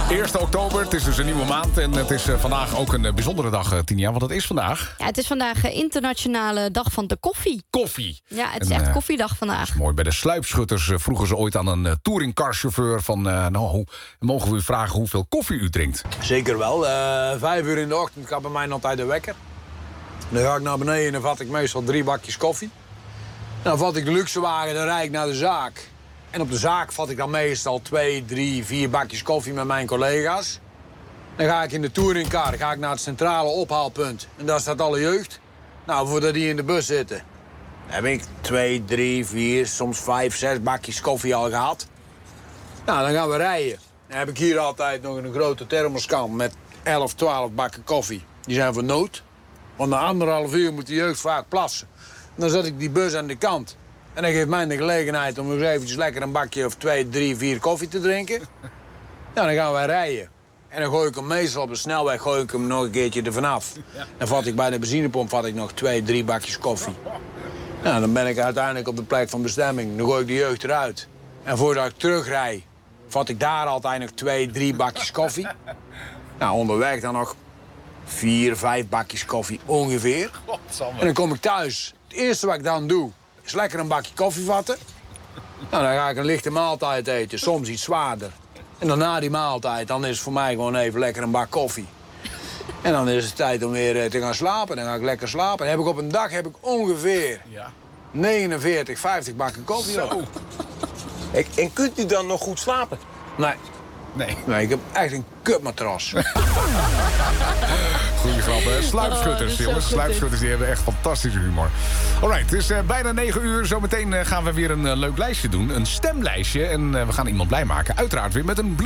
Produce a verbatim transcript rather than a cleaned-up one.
eerste oktober, het is dus een nieuwe maand. En het is uh, vandaag ook een uh, bijzondere dag, uh, Tinia. Want het is vandaag... Ja, het is vandaag uh, internationale dag van de koffie. Koffie. Ja, het is en, echt uh, koffiedag vandaag. Mooi, bij de sluipschutters uh, vroegen ze ooit aan een uh, touringcarchauffeur van... Uh, nou, hoe, mogen we u vragen hoeveel koffie u drinkt? Zeker wel. Uh, vijf uur in de ochtend gaat bij mij altijd de wekker. Dan ga ik naar beneden en dan vat ik meestal drie bakjes koffie. Dan vat ik de luxe wagen, dan rijd ik naar de zaak. En op de zaak vat ik dan meestal twee, drie, vier bakjes koffie met mijn collega's. Dan ga ik in de touringcar, ga ik naar het centrale ophaalpunt. En daar staat alle jeugd. Nou, voordat die in de bus zitten, heb ik twee, drie, vier, soms vijf, zes bakjes koffie al gehad. Nou, dan gaan we rijden. Dan heb ik hier altijd nog een grote thermoskan met elf, twaalf bakken koffie. Die zijn voor nood. Want na anderhalf uur moet de jeugd vaak plassen. Dan zet ik die bus aan de kant. En dat geeft mij de gelegenheid om nog eventjes lekker een bakje of twee, drie, vier koffie te drinken. Nou, dan gaan wij rijden. En dan gooi ik hem meestal op de snelweg gooi ik hem nog een keertje er vanaf. Dan vat ik bij de benzinepomp vat ik nog twee, drie bakjes koffie. Nou, dan ben ik uiteindelijk op de plek van bestemming. Dan gooi ik de jeugd eruit. En voordat ik terugrij, vat ik daar altijd nog twee, drie bakjes koffie. Nou, onderweg dan nog vier, vijf bakjes koffie ongeveer. En dan kom ik thuis. Het eerste wat ik dan doe, is lekker een bakje koffie vatten. Nou, dan ga ik een lichte maaltijd eten, soms iets zwaarder. En dan na die maaltijd, dan is het voor mij gewoon even lekker een bak koffie. En dan is het tijd om weer te gaan slapen. Dan ga ik lekker slapen. Dan heb ik op een dag heb ik ongeveer Ja. negenenveertig, vijftig bakken koffie op. En, en kunt u dan nog goed slapen? Nee. Nee. Nee, ik heb echt een kutmatras. Goeie grap, hè? Oh, dat Sluipschutters, is zo jongens. goed, Sluipschutters, die hebben echt fantastische humor. Alright, het is uh, bijna negen uur. Zometeen uh, gaan we weer een uh, leuk lijstje doen. Een stemlijstje. En uh, we gaan iemand blij maken. Uiteraard weer met een bloem.